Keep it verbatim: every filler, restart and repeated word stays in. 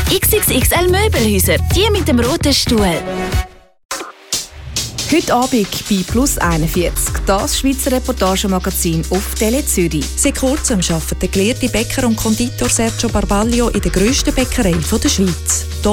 X X X L Möbelhäuser, die mit dem roten Stuhl. Heute Abend bei Plus einundvierzig, das Schweizer Reportagemagazin auf Tele Zürich. Seit kurzem arbeitet der gelehrte Bäcker und Konditor Sergio Barbaglio in der grössten Bäckerei der Schweiz.